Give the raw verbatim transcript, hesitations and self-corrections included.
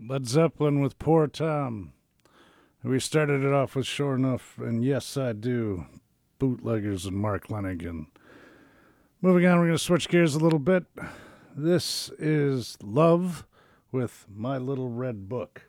Led Zeppelin with Poor Tom. We started it off with Sure Enough, and Yes I Do, Bootleggers and Mark Lanigan. Moving on, we're going to switch gears a little bit. This is Love with My Little Red Book.